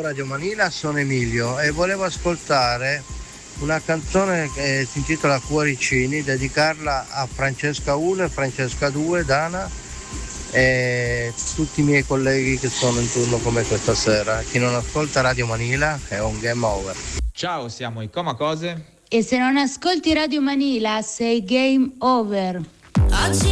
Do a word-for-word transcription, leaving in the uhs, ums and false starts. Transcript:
Radio Manila, sono Emilio e volevo ascoltare una canzone che si intitola Cuoricini, dedicarla a Francesca uno e Francesca due, Dana e tutti i miei colleghi che sono in turno come questa sera. Chi non ascolta Radio Manila è un game over. Ciao, siamo i Comacose. E se non ascolti Radio Manila sei game over. Oggi